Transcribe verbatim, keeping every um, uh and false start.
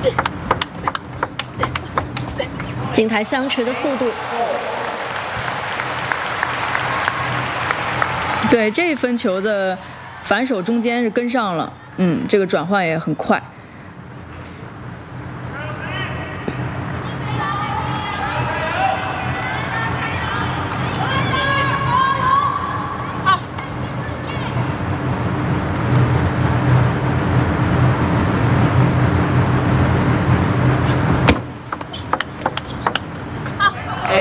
金台相持的速度。 对，这一分球的反手中间是跟上了，嗯，这个转换也很快。